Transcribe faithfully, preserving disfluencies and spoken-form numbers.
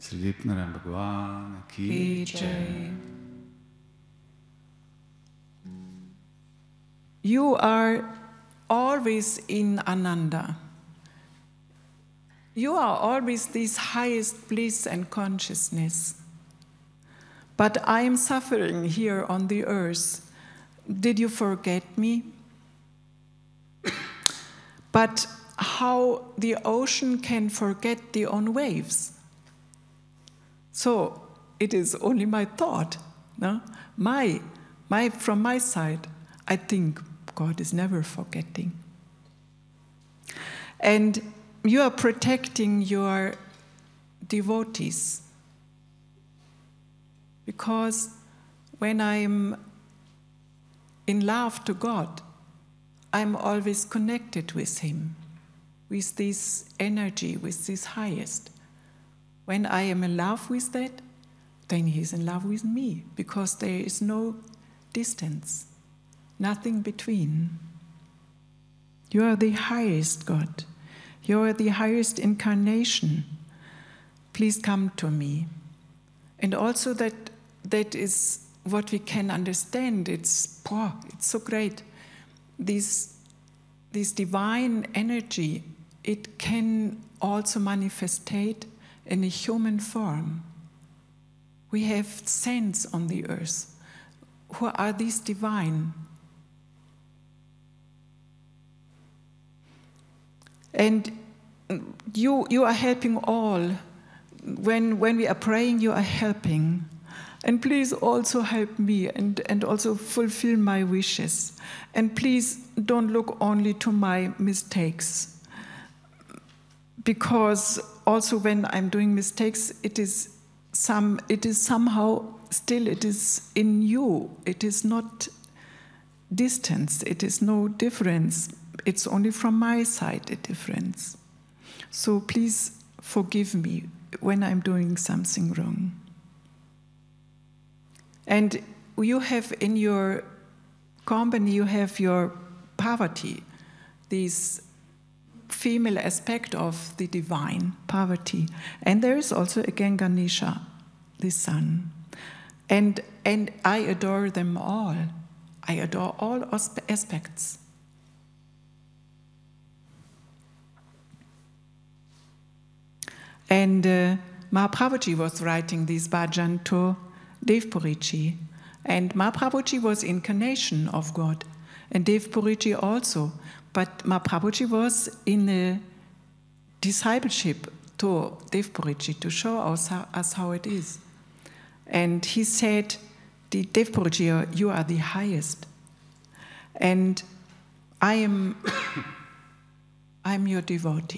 Sri Narayan Bhagwan ki jai. You are always in Ananda. You are always this highest bliss and consciousness. But I am suffering here on the earth. Did you forget me? But how the ocean can forget the own waves? So it is only my thought. No? My, my, from my side, I think God is never forgetting. And you are protecting your devotees. Because when I'm in love to God, I'm always connected with Him, with this energy, with this highest. When I am in love with that, then He is in love with me, because there is no distance, nothing between. You are the highest God. You are the highest incarnation. Please come to me. And also that that is what we can understand. It's, oh, it's so great. This, this divine energy, it can also manifestate in a human form. We have saints on the earth who are these divine. And you, you are helping all. When, when we are praying, you are helping. And please also help me and, and also fulfill my wishes. And please don't look only to my mistakes. Because also when I'm doing mistakes, it is some it is somehow still it is in you. It is not distance, it is no difference. It's only from my side a difference. So please forgive me when I'm doing something wrong. And you have in your company, you have your Parvati, this female aspect of the divine, Parvati. And there is also again Ganesha, the sun. And, and I adore them all. I adore all aspects. And uh, Mahaprabhuji was writing this bhajan to Devpuriji. And Mahaprabhuji was incarnation of God. And Devpuriji also. But Mahaprabhuji was in a discipleship to Devpuriji to show us how, us how it is. And he said, Devpuriji, you are the highest. And I am, I am your devotee.